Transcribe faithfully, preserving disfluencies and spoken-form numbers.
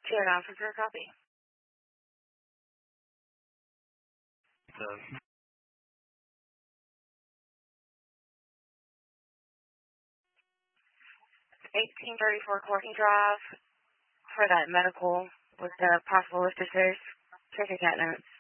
Chair officer, copy. Uh, eighteen thirty-four Courtney Drive for that medical with the possible lift of stairs. Check your cat notes.